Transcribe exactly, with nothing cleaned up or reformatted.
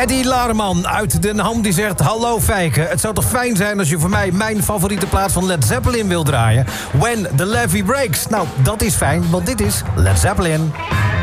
Eddie Laarman uit Den Ham die zegt... Hallo Fijke, het zou toch fijn zijn als je voor mij... mijn favoriete plaat van Led Zeppelin wil draaien. When the Levee Breaks. Nou, dat is fijn, want dit is Led Zeppelin.